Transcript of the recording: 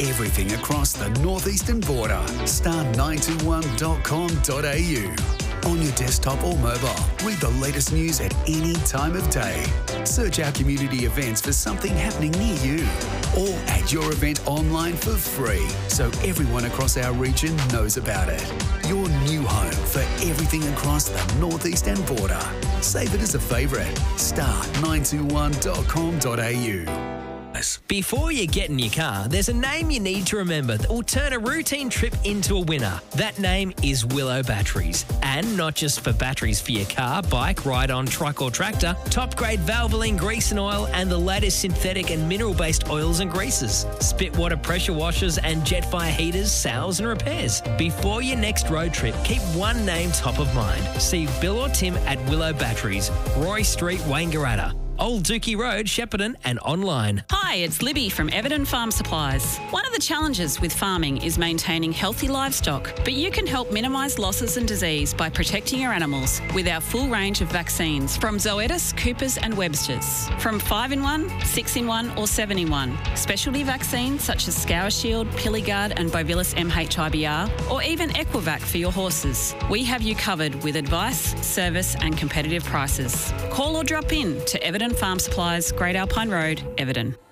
everything across the northeastern border. Star921.com.au. On your desktop or mobile, read the latest news at any time of day. Search our community events for something happening near you. Or add your event online for free so everyone across our region knows about it. Your new home for everything across the northeastern border. Save it as a favourite. Star921.com.au. Before you get in your car, there's a name you need to remember that will turn a routine trip into a winner. That name is Willow Batteries. And not just for batteries for your car, bike, ride-on, truck or tractor, top-grade Valvoline grease and oil and the latest synthetic and mineral-based oils and greases. Spitwater pressure washers and Jetfire heaters, sales and repairs. Before your next road trip, keep one name top of mind. See Bill or Tim at Willow Batteries, Roy Street, Wangaratta. Old Dookie Road, Shepparton and online. Hi, it's Libby from Everton Farm Supplies. One of the challenges with farming is maintaining healthy livestock, but you can help minimise losses and disease by protecting your animals with our full range of vaccines from Zoetis, Coopers and Webster's. From 5-in-1, 6-in-1 or 7-in-1. Specialty vaccines such as Scour Shield, Piligard and Bovilis MHIBR or even Equivac for your horses. We have you covered with advice, service and competitive prices. Call or drop in to Everton Farm Supplies, Great Alpine Road, Everton.